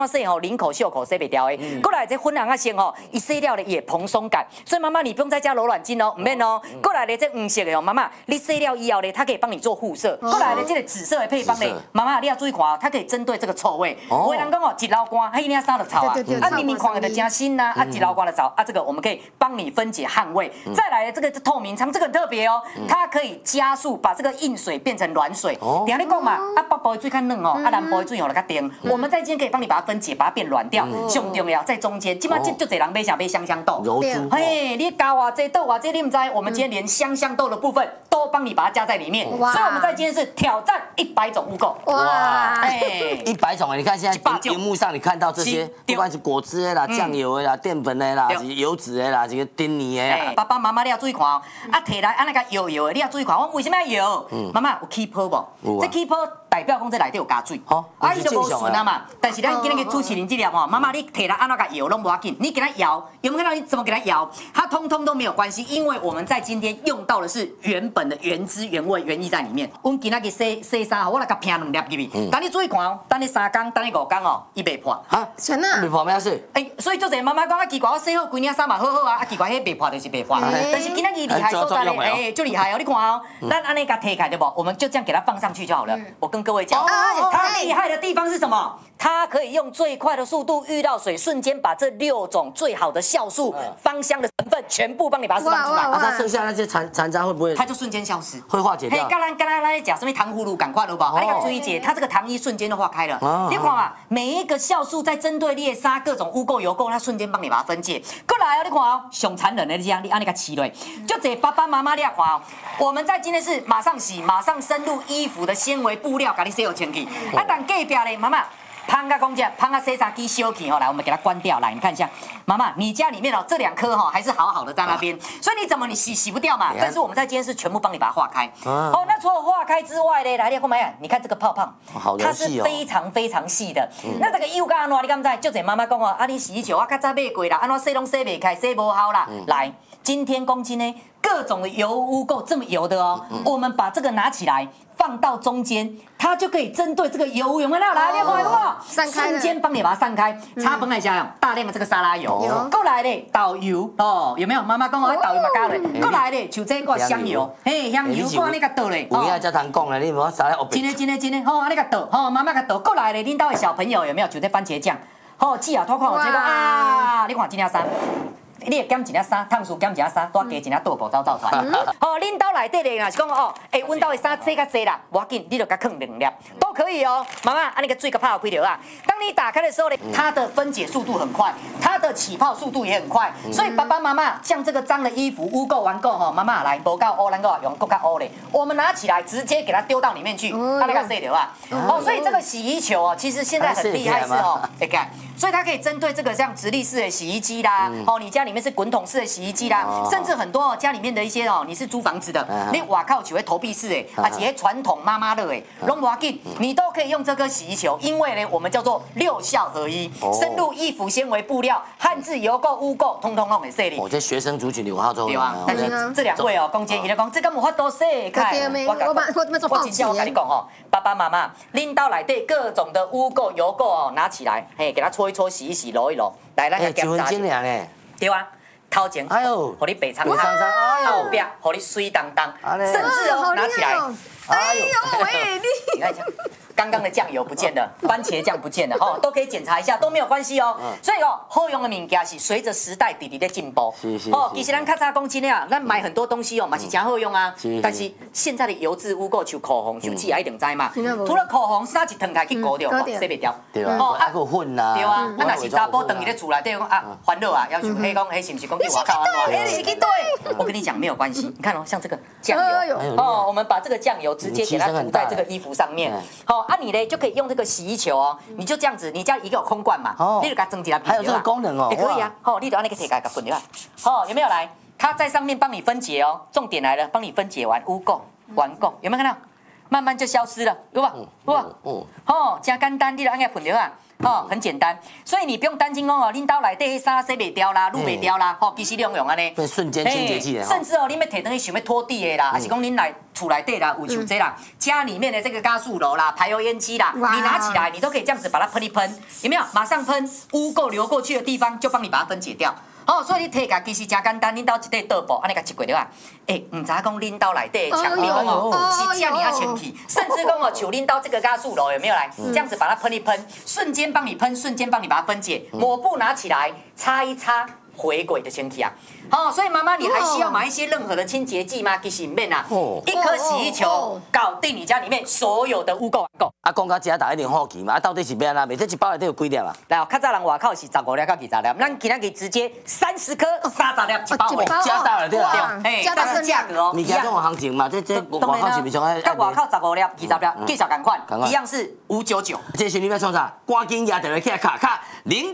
洗吼，领口、袖口洗袂掉的。过来这粉红啊先吼，一洗了咧也蓬松感，所以妈妈你不用再加柔软巾哦，唔免哦。过来咧这黄色的哦，妈妈你洗了以后咧，它可以帮你做护色。过来咧这个紫色的配方咧，妈妈你要注意看哦，它可以针对这个臭味。有的人讲哦，一老瓜，一领衫就臭啊，啊明明看的加新呐，啊一老瓜的臭啊，这个我们可以帮你分解汗味。再来这个透明仓，这个很特别哦，它可以加速把这个硬水变成软水。等下你讲嘛，啊北部的水较嫩哦，啊南部的水哦就较甜。我们在今天可以帮你把它分解，把它变软掉。上重要在中间，基本上就这人买啥买香香豆， 柔珠， 嘿，你加哇这豆哇这你唔知，我们今天连香香豆的部分都帮你把它加在里面。所以我们在今天是挑战100种污垢。 哇，哎，100种哎！你看现在荧幕上你看到这些，不管是果汁的啦、酱油的啦、淀粉的啦、油脂的啦、这个丁尼的啦。 爸爸妈妈你要注意看哦，啊摕来啊那个油油的，你要注意看，我为什么要油？妈妈有起泡无？这起泡代表讲这内底有加水，啊伊就无顺啊嘛。但是咱今天个主持人这粒吼，妈妈你摕来安怎个摇拢无要紧，你给它摇，有没有看到你怎么给它摇？它通通都没有关系，因为我们在今天用到的是原本的原汁原味原意在里面。我今仔日洗衫吼，我来甲拼2粒入去。但你注意看哦，等你3天，等你5天哦，伊袂破。 啊，真的？袂破咩事？ 所以就这妈妈讲啊，奇怪，我洗好规领衫嘛好好啊，啊奇怪，迄袂破就是袂破。但是今仔日厉害所在咧，就厉害哦！你看哦，咱安尼甲摕开对不？我们就这样给它放上去就好了。我跟各位讲，它厉害的地方是什么？它可以用最快的速度遇到水，瞬间把这6种最好的酵素、芳香的成分全部帮你把它释放出来。 它剩下那些残渣会不会？ 它就瞬间消失， 会化解掉。 嘿，刚咱在讲什么糖葫芦，赶快了吧？啊，你看注意姐，它这个糖衣瞬间就化开了。你看嘛，每一个酵素在针对猎杀各种污垢油垢，它瞬间帮你把它分解。过来哦，你看哦，上残忍的这样，你按那个起来，就这爸爸妈妈你看哦，我们在今天是马上洗，马上深入衣服的纤维布料，给你洗好清气。啊，但隔壁咧，妈妈。胖个公鸡，胖个洗衫机烧起哦，来，我们给它关掉。来，你看一下，妈妈，你家里面哦这2颗哈还是好好的在那边，所以你怎么你洗不掉嘛？但是我们在今天是全部帮你把它化开。哦，那除了化开之外呢，来，你看，你看这个泡泡，它是非常非常细的。那这个油干安你敢知？就这妈妈讲哦，啊，你洗衣球我较早买过啦，安怎洗拢洗袂开，洗不好啦。来，今天公斤呢，各种的油污垢这么油的哦，我们把这个拿起来。放到中间，它就可以针对这个油有没有来？你看好不好？瞬间帮你把它散开。擦盆来讲，大量的这个沙拉油，过来嘞导游哦，有没有？妈妈讲我导游嘛加嘞，过来嘞像这个香油，嘿香油，过来那个倒嘞。 有影才通讲嘞，你无啥咧学。 真的，好，那个倒，好，妈妈个倒过来嘞。恁家的小朋友有没有？就这番茄酱，好，记啊，拖看我这个啊，你看这条衫。你会减一领衫，烫树减一领衫，多加一领豆腐走出来。哦，恁兜内底咧，若是讲哦，阮兜的衫洗较济啦，无要紧，你就甲放2粒都可以哦。妈妈，安尼个水个泡开了啊。当你打开的时候呢，它的分解速度很快，它的起泡速度也很快。所以爸爸妈妈像这个脏的衣服污垢完垢吼，妈妈来无够污，咱个用更较污嘞。我们拿起来直接给它丢到里面去，它那个洗了啊。哦，所以这个洗衣球哦，其实现在很厉害是哦，看，所以它可以针对这个像直立式的洗衣机啦，哦，你家里面是滚筒式的洗衣机啦，甚至很多家里面的一些哦，你是租房子的，你瓦靠就会投币式的，而且传统妈妈的哎，拢无要紧，你都可以用这个洗衣球，因为呢，我们叫做6效合一，深入衣服纤维布料、汗渍油垢、污垢，通通弄会洗哩。 我这学生族群里我好做。 对啊，但是这2位哦，公姐伊咧讲，这个无法度洗开。我真正我跟你讲哦，爸爸妈妈，恁兜内底各种的污垢、油垢哦，拿起来，嘿，给它搓一搓、洗一洗、揉一揉，来，咱来检查。 1分钟呢？ 对啊。头前， 哎呦， 互你白苍苍，后壁，互你水当当，甚至哦，拿起来， 哎呦喂， 你看一下，刚刚的酱油不见了，番茄酱不见了，哦，都可以检查一下，都没有关系哦。所以哦，好用的物件是随着时代直直在进步。哦，其实咱较早讲真的，咱买很多东西哦，嘛是真好用啊。但是现在的油脂污垢，像口红、像纸啊，一定知嘛。除了口红，衫一脱开去勾掉，洗袂掉。 对啊，哦，还有粉啊。 对啊，啊，若是查甫等伊咧厝内底讲啊，烦恼啊，要求迄讲，迄是不是讲去外口安怎？哎，你是去对。我跟你讲没有关系，你看哦，像这个酱油，哦，我们把这个酱油直接给它涂在这个衣服上面。好，啊，你呢就可以用这个洗衣球哦，你就这样子，你家一个有空罐嘛，你就给它蒸起来。 还有这个功能哦， 也可以啊。好，你就按那个铁盖给混掉。好，有没有来？它在上面帮你分解哦，重点来了，帮你分解完污垢、顽垢，有没有看到？慢慢就消失了，有吧？有吧？哦，真简单，你就按个混掉啊。 很简单，所以你不用担心哦，恁兜内底迄衫洗袂掉啦、撸袂掉啦，其实你用安尼， 瞬间清洁剂的， 甚至你要摕回去想要拖地的啦，还是讲恁来厝内底啦，有像这啦，家里面的这个加速炉啦、排油烟机啦，你拿起来，你都可以这样子把它喷一喷，有没有？马上喷，污垢流过去的地方就帮你把它分解掉。所以你摕个其实真简单，恁兜一块桌布，安尼甲一过了啊。唔知讲恁兜内底墙壁是这样啊清气，甚至讲像恁兜这个加速炉有没有来这样子把它喷一喷，瞬间帮你喷，瞬间帮你把它分解，抹布拿起来擦一擦。回归的清气啊，所以妈妈，你还需要买一些任何的清洁剂吗？其实唔免啊，一颗洗衣球搞定你家里面所有的污垢。 讲到这，大家一定好奇嘛，到底是要安怎？这一包内底有几粒啊？ 来，较早人外口是15粒到20粒，咱今仔日直接30颗30粒一包， 加大了对吧？ 加大是价格哦。 物件这种行情嘛，这外口是不是像甲外口15粒、20粒，计小同款，一样是599。 这是你要创啥？赶紧压电话起来卡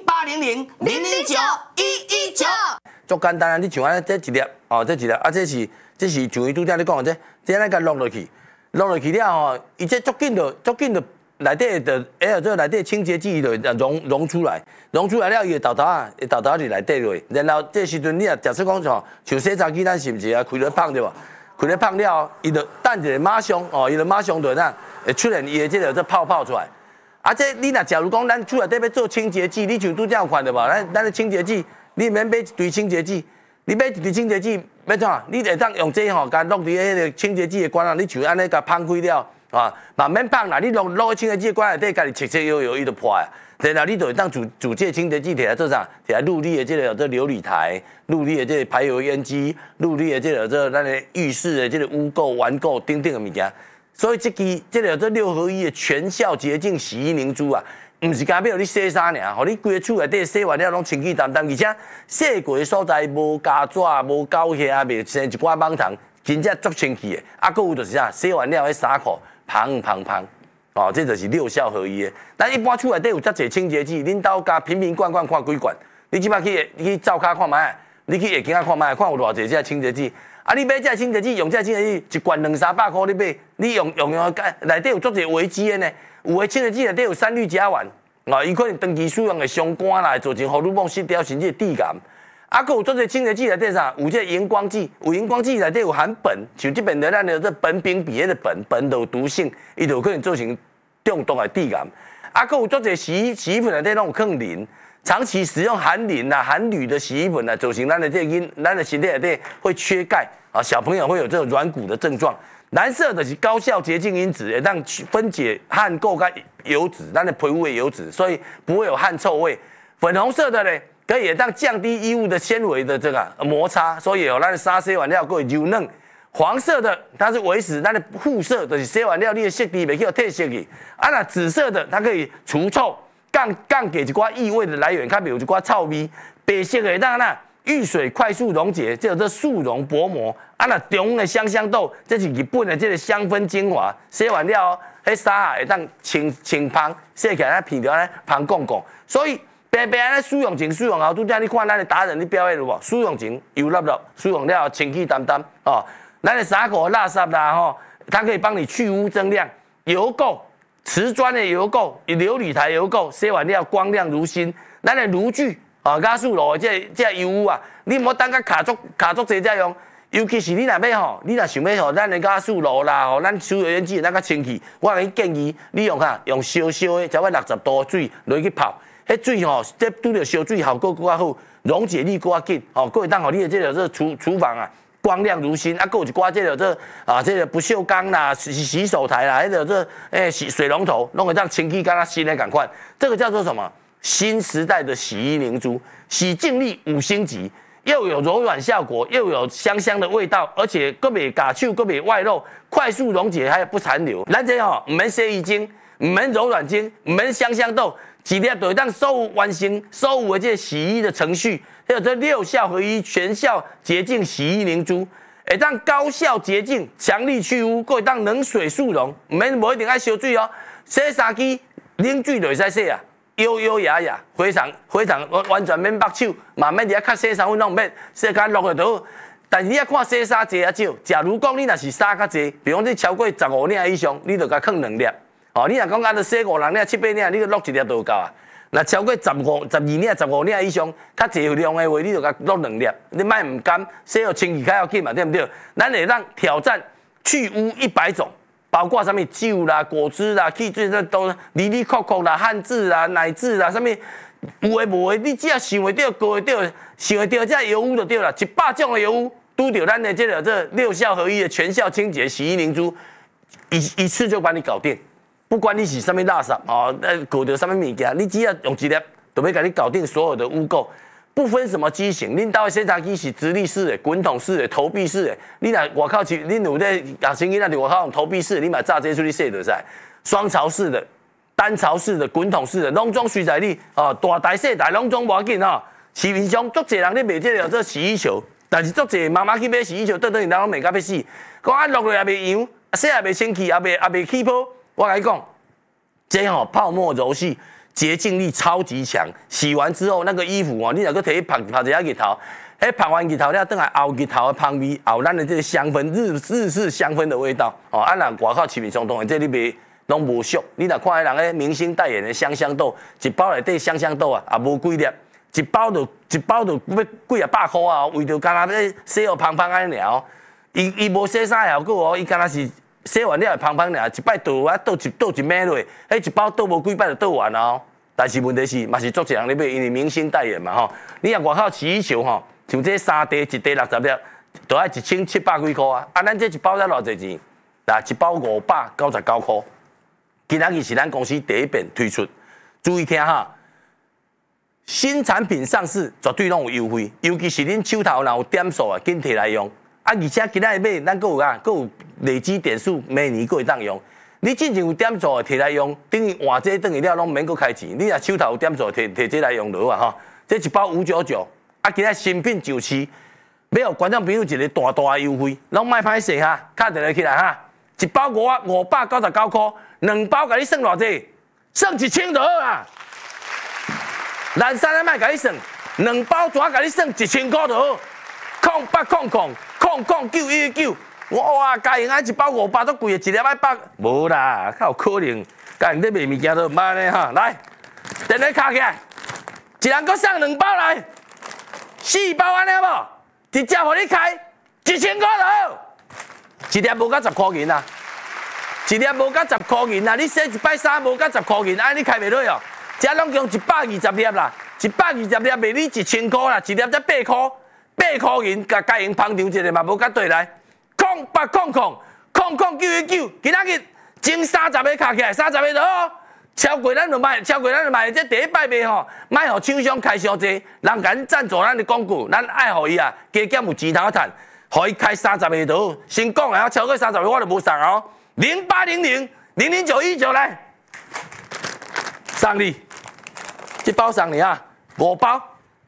0800-009-119。 足简单啊！你像安尼这一粒这一粒啊，这是像伊拄则你讲的这咱甲落落去了伊这足紧就内底的这内底清洁剂就溶出来了，伊会豆豆入内底落，然后这时阵你啊，假设讲像洗衫机，咱是毋是啊开咧放对无？开咧放了，伊就等一个马上伊就马上就会出现伊的这个泡泡出来。啊，这你若假如讲咱厝内底要做清洁剂，你像拄则有看到无？咱的清洁剂。你免买一堆清洁剂，你买一堆清洁剂要怎？你会当用这甲落伫迄个清洁剂的管啊，你像安尼甲放开了啊，嘛免放啦。你落去清洁剂的管内底，家己切摇摇，伊就破啊。然后你就会当自这清洁剂摕来做啥？摕来入你的这个琉璃台，入你的这个排油烟机，入你的这个咱的浴室的这个污垢、顽垢等等的物件。所以这个6合1的全效洁净洗衣凝珠啊。唔是干要你洗衫尔，互你规个厝内底洗完了拢清气淡淡，而且洗过的所在无加纸、无狗血，袂生一寡蠓虫，真正足清气的。啊，搁有就是啥，洗完了迄衫裤香，这就是6效合1的。咱一般厝内底有遮侪清洁剂，恁兜加瓶罐看几罐，你即摆去灶骹看卖，你去夜景看卖，看有偌侪遮清洁剂。啊，你买遮清洁剂，用遮清洁剂一罐200-300块，你买，你用内底有足侪危机的呢。有的清洁剂内底有3氯甲烷，伊可能长期使用的伤肝啦，会造成荷尔蒙失调，甚至致癌。啊，佫有做这清洁剂内底啥？有这荧光剂，有荧光剂内底有含苯，像这边的咱的这苯丙比的苯就有毒性，伊就可能造成中毒的致癌。啊，佫有做这洗衣粉内底拢有放磷，长期使用含磷啊、含铝的洗衣粉啊，造成咱的身体内底会缺钙啊，小朋友会有这种软骨的症状。蓝色的是高效洁净因子，会让分解汗垢跟油脂，咱的皮肤的油脂，所以不会有汗臭味。粉红色的呢，可以让降低衣物的纤维的这个摩擦，所以有咱的衫洗完了可以柔嫩。黄色的它是维持咱的护色，就是洗完了你的色地袂去褪色去。啊，那紫色的它可以除臭，降给一寡异味的来源，较袂有一寡臭味。白色的让那遇水快速溶解，叫做速溶薄膜。啊，那中的香豆，这是日本的这个香氛精华，洗完了，迄衫啊会当清芳，洗起来片条咧芳光光。所以白安尼使用前、使用后，拄则你看咱的达人，你表演有无？使用前油辣辣，使用了清气淡淡哦。咱的衫裤垃圾啦吼，它可以帮你去污增亮，油垢、瓷砖的油垢、琉璃台油垢，洗完了光亮如新。咱的炉具啊，加速炉的这油污啊，你莫等甲卡足侪才用。尤其是你若要吼，你若想要吼，咱的加速炉啦，吼，咱抽油烟机咱较清气，我给你建议，你用烧的，差不多60度的水落去泡，迄水吼，这拄着烧水效果更较好，溶解力更较紧，吼，佫会当互你的这个厨房啊光亮如新，啊，佫有一寡这个不锈钢啦、洗手台啦，迄个水龙头，拢会当清气敢若新的共款，这个叫做什么？新时代的洗衣凝珠，洗净力5星级。又有柔软效果，又有香香的味道，而且佫袂夹手，佫袂外露，快速溶解，还有不残留。咱这唔免洗衣精，唔免柔软精，唔免香豆，一粒就会当完成所有的这洗衣的程序。还有这6效合1全效洁净洗衣凝珠，会当高效洁净，强力去污，佫会当冷水速溶，无一定爱烧水哦。洗衫机冷水就会使洗啊。优雅，非常完全免绑手，慢慢伫遐较洗衫粉拢免，洗干落就好。但是你要看洗衫济啊少，假如讲你若是衫较济，比方你超过15领以上，你就甲放2粒。哦，你若讲按着洗5、6领、7、8领，你就落1粒就够啊。 那超过12领、15领以上，较侪量的话，你就甲落2粒，你莫唔甘，洗好清气较要紧嘛，对不对？咱会让挑战去污100种，包括什么酒啦、果汁啦、汽水那都里里扣扣啦、汉字啦、奶制啦，什么有诶无诶，你只要想会到、过会到、想会到，这油污就对啦，100种的油污拄着咱的这6效合一的全效清洁洗衣凝珠，一次就把你搞定。不管你是什么垃圾哦，搞到什么物件，你只要用1粒，就要给你搞定所有的污垢，不分什么机型。恁家的洗衫机是直立式的、滚筒式的、投币式的，你若外口去，恁有在养生囡仔伫外口用投币式的，你嘛炸这出去洗就使。双槽式的、单槽式的、滚筒式的，拢总随在你哦，大台细台拢总无要紧哦。市面上足侪人咧卖这个做洗衣球，但是足侪妈妈去买洗衣球，倒倒人拢卖到要死。讲啊落落也袂扬，洗也袂清气，也袂起泡。我跟你讲，这泡沫柔细，洁净力超级强。洗完之后，那个衣服你若搁摕去泡一下日头，泡完日头了，等下熬日头的香味，熬咱的这个香氛，日式香氛的味道。若外口市面上当然这你卖拢无俗。你若看人明星代言的香香豆，一包内底香香豆也无几粒，一包就要几啊百块啊，为着干那要洗好芳芳安尼尔。伊无洗啥效果伊干那是。洗完了会芳芳尔，一摆倒一暝落，一包倒无几摆就倒完哦。但是问题是，嘛是足侪人咧买，因为明星代言嘛吼。你若外口洗衣球吼，像这3袋，一袋60粒，都要1700几块啊。咱这一包才偌济钱？一包599块。今仔日是咱公司第一遍推出，注意听哈。新产品上市绝对拢有优惠，尤其是恁手头若有点数啊，紧摕来用。而且今仔买，咱佫有累积点数，每年佫会当用。你真正有点数摕来用，等于换这等于了拢免佫开钱。你若手头有点数摕这来用就好啊吼。这一包599，今仔新品就市，要互观众朋友一个大大的优惠，拢莫歹势哈，敲电话起来哈。一包599块，2包甲你算偌济？算1000就好啊。咱三咱莫甲你算，2包怎甲你算1000块就好？08000919，哇！家用一包500足贵的，一粒100，无啦，较有可能。家用咧卖物件都唔捌呢哈。来，电话敲起来，一人搁送2包来，4包安尼好无？直接互你开1000块就好，一粒无到10块银啊，一粒无到10块银啊，你洗一摆衫无到10块银，安尼开袂落哦。这拢共120粒啦，120粒卖你1000块啦，一粒才8块。8块银，甲家用捧场一个嘛，无甲对来。08000919，今仔日前30个卡起来，30个就好。超过咱就卖，这第一摆卖吼，卖互厂商开伤济，人甲咱赞助咱的广告，咱爱互伊啊，加减有钱通趁，互伊开30个就好。先讲啊，超过30个我就无送哦。0800000919来，送你，这包送你啊，5包。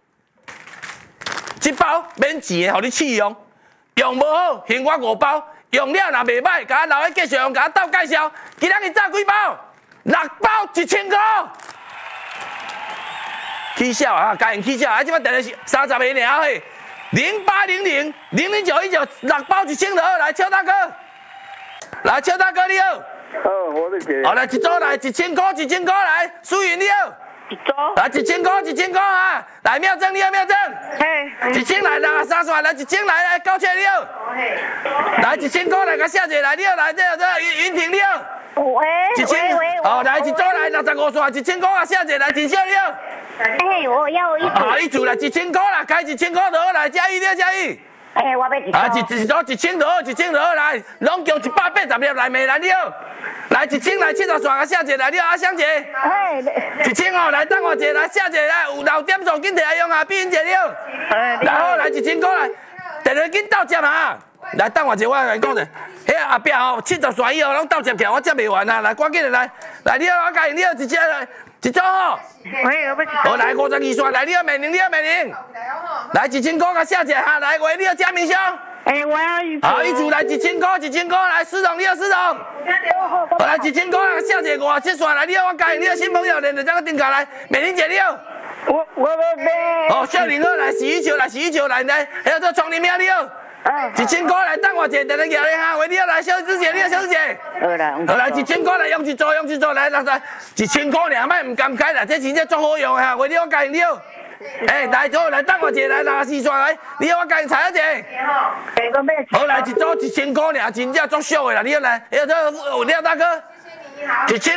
一包免钱的，互你试用，用无好，还我5包，用了若袂歹，甲我留下继续用，甲我斗介绍。今仔日炸几包？6包1000块。起笑啊，家用起笑，啊，即摆电话是30个尔嘿，0800000919，6包1000就好，来，邱大哥，来，邱大哥你好。 我的姐。 好，来一组来1000块来，苏云你好。来1000块啊！来妙正你好，妙正。嘿。1000来，63线来1000来，高雀你好。来1000块来，甲谢姐来你好，来这云婷你好。 喂。 1000。好，来一组来65线1000块啊，谢姐来，锦绣你好。 我要一组。 好，一组来1000块啦，开1000块就好，来嘉义你好，嘉义。 我要一组。 啊，一组1000就好，1000就好，来，拢共180粒来，美兰你好。来1000来70线啊，谢姐来你好，阿香姐。1000哦，来等我一下，来谢姐来，有留点数紧摕来用啊，碧云姐你好。然后来1000块来，电话紧到接啊。来等我一下，我甲你讲者，迄后壁吼70线以后拢到接起来，我接袂完啊，来赶紧的来，来你好，我家你好，一组来，一组吼。好，来52线，来你好，美玲你好，美玲。来1000块甲谢姐哈，来喂你好，嘉明兄。 我要一组。 好，一组来1000块，来施总你好，施总。好，来1000块，谢姐57线来，你好，我家你好，新朋友连着这个定卡来，美玲姐你好。 我要买。 好，少年好来洗衣球来，还有这窗帘喵你好。 1000块来等我一下，等你摇你哈，喂，你要来小姐，你要小姐。好来1000块来用一组来，1000块尔，莫唔甘开啦，这真正足好用哈，喂，你我教你了。来走，来等我一下，来拿四串来，你要我教你踩一下。好来一组1000块尔，真正足俗的啦，你要来，这廖大哥，1000。